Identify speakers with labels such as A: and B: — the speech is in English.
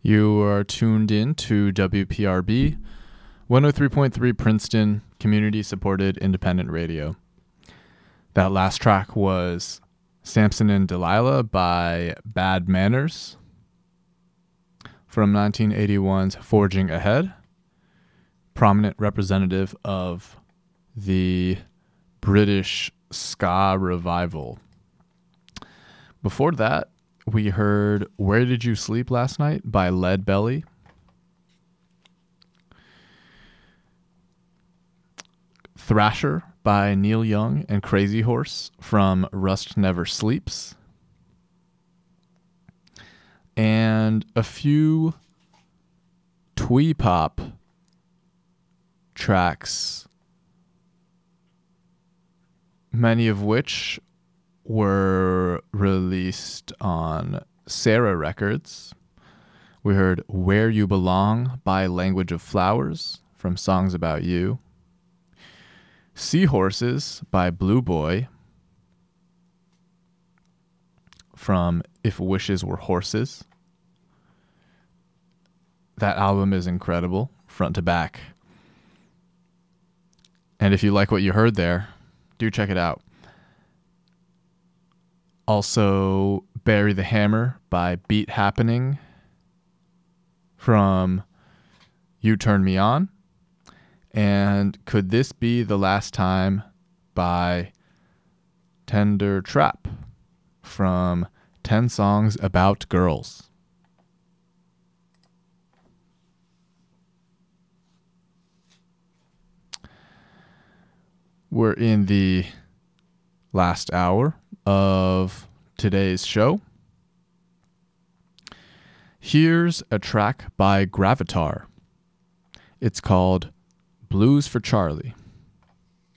A: You are tuned in to WPRB 103.3 Princeton Community Supported Independent Radio. That last track was Samson and Delilah by Bad Manners from 1981's Forging Ahead, prominent representative of the British ska revival. Before that, we heard Where Did You Sleep Last Night by Lead Belly. Thrasher by Neil Young and Crazy Horse from Rust Never Sleeps. And a few twee pop tracks, many of which were released on Sarah Records. We heard Where You Belong by Language of Flowers from Songs About You. Seahorses by Blue Boy from If Wishes Were Horses. That album is incredible, front to back. And if you like what you heard there, do check it out. Also, Bury the Hammer by Beat Happening from You Turn Me On. And Could This Be the Last Time by Tender Trap from 10 Songs About Girls. We're in the last hour of today's show. Here's a track by Gravatar. It's called Blues for Charlie.